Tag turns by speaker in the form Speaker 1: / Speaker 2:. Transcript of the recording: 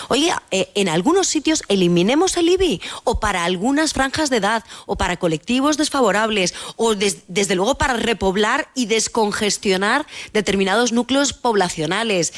Speaker 1: Oye, en algunos sitios eliminemos el IBI, o para algunas franjas de edad, o para colectivos desfavorables, o desde luego para repoblar y descongestionar determinados núcleos poblacionales.